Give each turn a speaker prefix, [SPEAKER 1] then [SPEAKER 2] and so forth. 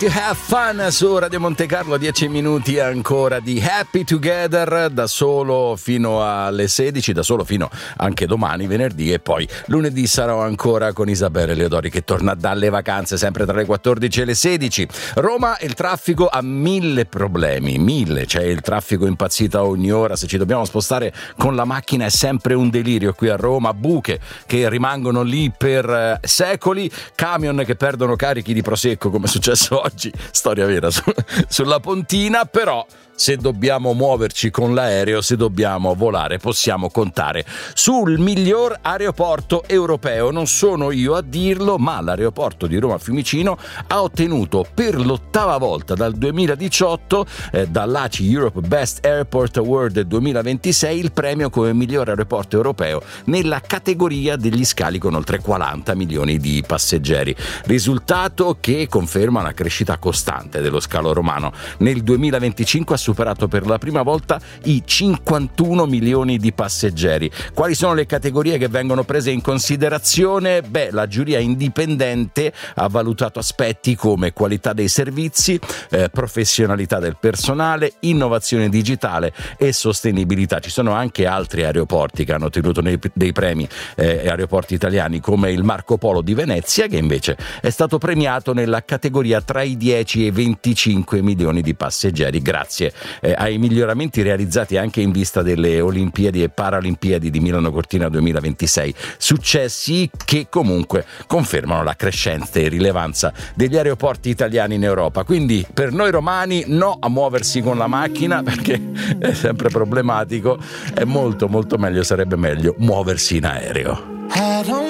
[SPEAKER 1] to have fun su Radio Monte Carlo, 10 minuti ancora di Happy Together, da solo fino alle 16, da solo fino anche domani venerdì, e poi lunedì sarò ancora con Isabella Leodori che torna dalle vacanze sempre tra le 14 e le 16. Roma, il traffico ha 1000 problemi, 1000, c'è il traffico impazzito a ogni ora, se ci dobbiamo spostare con la macchina è sempre un delirio qui a Roma, buche che rimangono lì per secoli, camion che perdono carichi di prosecco come è successo oggi, storia vera sulla Pontina. Però se dobbiamo muoverci con l'aereo, se dobbiamo volare, possiamo contare sul miglior aeroporto europeo. Non sono io a dirlo, ma l'aeroporto di Roma Fiumicino ha ottenuto per l'8ª volta dal 2018 dall'ACI Europe Best Airport Award 2026 il premio come miglior aeroporto europeo nella categoria degli scali con oltre 40 milioni di passeggeri. Risultato che conferma una crescita costante dello scalo romano. Nel 2025 ha superato per la prima volta i 51 milioni di passeggeri. Quali sono le categorie che vengono prese in considerazione? La giuria indipendente ha valutato aspetti come qualità dei servizi, professionalità del personale, innovazione digitale e sostenibilità. Ci sono anche altri aeroporti che hanno ottenuto dei premi, aeroporti italiani come il Marco Polo di Venezia, che invece è stato premiato nella categoria tra i 10 e i 25 milioni di passeggeri, grazie ai miglioramenti realizzati anche in vista delle Olimpiadi e Paralimpiadi di Milano Cortina 2026, successi che comunque confermano la crescente rilevanza degli aeroporti italiani in Europa. Quindi per noi romani no a muoversi con la macchina, perché è sempre problematico, è molto meglio, sarebbe meglio muoversi in aereo.